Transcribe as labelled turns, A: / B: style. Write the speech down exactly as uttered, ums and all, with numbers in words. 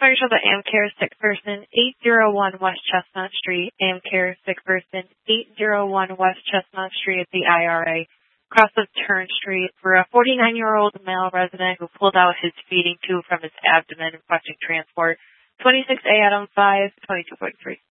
A: Marshal the Amcare sick person, eight oh one West Chestnut Street, Amcare sick person, eight oh one West Chestnut Street at the I R A, across of Turn Street, for a forty-nine-year-old male resident who pulled out his feeding tube from his abdomen requesting transport. twenty-six A Adam five, twenty-two point three.